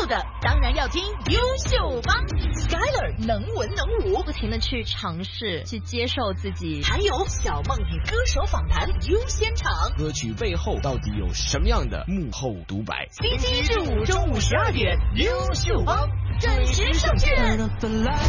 秀的当然要听优秀帮 ，Skyler 能文能武， 不停的去尝试，去接受自己。 还有小梦与歌手访谈优先场， 歌曲背后到底有什么样的幕后独白？ 星期一至五中午12点，优秀帮准时上线。